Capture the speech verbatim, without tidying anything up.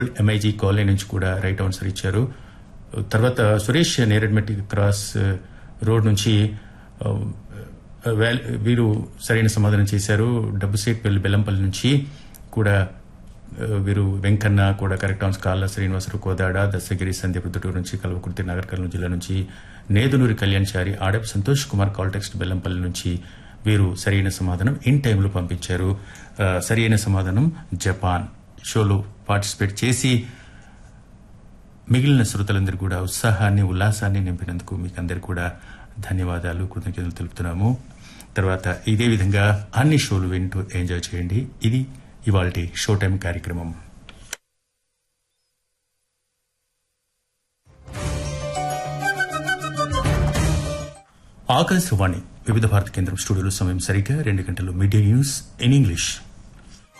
MIG colony నుంచి కూడా right answer ఇచ్చారు. తర్వాత సురేష్ నేరెడ్మెట్టి క్రాస్ రోడ్ నుంచి వీరు సరైన సమాధానం చేశారు. డబ్బుసేట్పల్లి బెల్లంపల్లి నుంచి కూడా వీరు వెంకన్న కూడా కరెక్ట్ ఆన్సర్. కాళ్ళ శ్రీనివాసరావు కోదాడ, దశగిరి సంధ్య ప్రొద్దుటూరు నుంచి, కల్వకుర్తి నగర్ కర్నూలు జిల్లా నుంచి, నేదునూరి కళ్యాణ్చారి, ఆడప్ సంతోష్ కుమార్ కాల్టెక్స్ట్ బెల్లంపల్లి నుంచి వీరు సరైన సమాధానం ఇన్ టైంలో పంపించారు. సరైన సమాధానం జపాన్. షోలో పార్టిసిపేట్ చేసి మిగిలిన శ్రోతలందరూ కూడా ఉత్సాహాన్ని ఉల్లాసాన్ని నింపినందుకు మీకు అందరు కూడా ధన్యవాదాలు, కృతజ్ఞతలు తెలుపుతున్నాము. తర్వాత ఇదే విధంగా అన్ని షోలు వింటూ ఎంజాయ్ చేయండి. ఇది ఇవాల్టి షో టైం కార్యక్రమం. ఆకాశవాణి వివిధ భారత కేంద్రం స్టూడియోలో సమయం సరిగ్గా రెండు గంటలు. Media news in English.